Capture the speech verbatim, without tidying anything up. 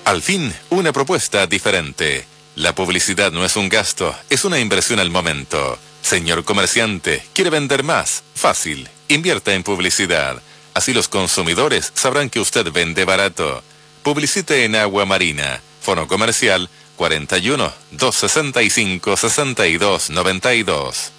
Al fin, una propuesta diferente. La publicidad no es un gasto, es una inversión al momento. Señor comerciante, ¿quiere vender más? Fácil, invierta en publicidad. Así los consumidores sabrán que usted vende barato. Publicite en Agua Marina. Fono comercial cuarenta y uno, doscientos sesenta y cinco, sesenta y dos noventa y dos.